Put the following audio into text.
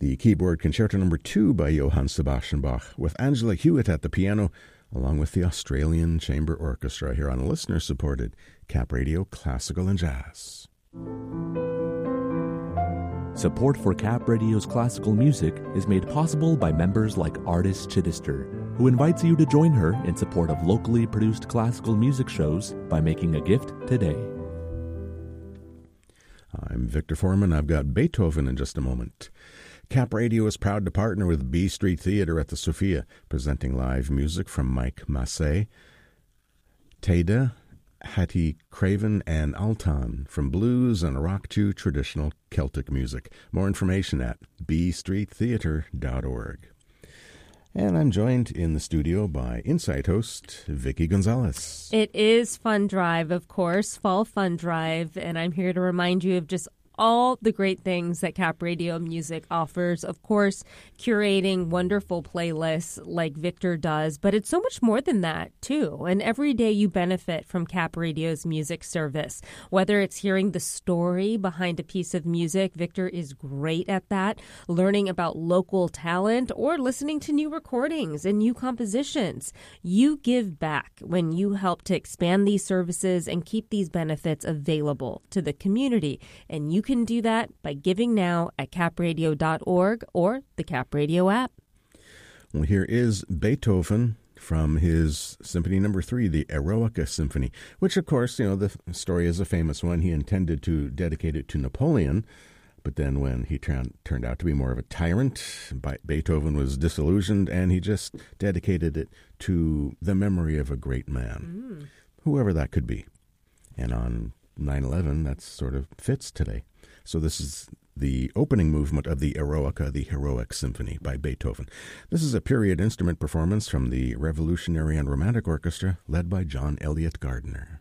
the keyboard Concerto No. 2 by Johann Sebastian Bach, with Angela Hewitt at the piano, along with the Australian Chamber Orchestra here on listener-supported Cap Radio Classical and Jazz. Support for Cap Radio's classical music is made possible by members like Artis Chittister, who invites you to join her in support of locally produced classical music shows by making a gift today. I'm Victor Foreman. I've got Beethoven in just a moment. Cap Radio is proud to partner with B Street Theatre at the Sophia, presenting live music from Mike Massey, Teda, Hattie Craven, and Altan, from blues and rock to traditional Celtic music. More information at bstreettheatre.org. And I'm joined in the studio by Insight host Vicky Gonzalez. It is Fun Drive, of course, Fall Fun Drive, and I'm here to remind you of just all the great things that Cap Radio Music offers. Of course, curating wonderful playlists like Victor does, but it's so much more than that, too. And every day you benefit from Cap Radio's music service. Whether it's hearing the story behind a piece of music, Victor is great at that, learning about local talent, or listening to new recordings and new compositions. You give back when you help to expand these services and keep these benefits available to the community. And you can do that by giving now at capradio.org or the Cap Radio app. Well, here is Beethoven from his Symphony No. 3, the Eroica Symphony, which, of course, the story is a famous one. He intended to dedicate it to Napoleon, but then when he turned out to be more of a tyrant, Beethoven was disillusioned, and he just dedicated it to the memory of a great man, whoever that could be. And on 9/11, that sort of fits today. So this is the opening movement of the Eroica, the Heroic Symphony by Beethoven. This is a period instrument performance from the Revolutionary and Romantic Orchestra led by John Elliott Gardner.